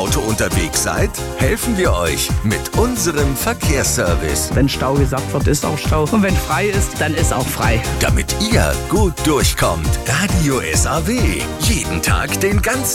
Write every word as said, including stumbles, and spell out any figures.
Auto unterwegs seid? Helfen wir euch mit unserem Verkehrsservice. Wenn Stau gesagt wird, ist auch Stau. Und wenn frei ist, dann ist auch frei. Damit ihr gut durchkommt. Radio S A W. Jeden Tag den ganzen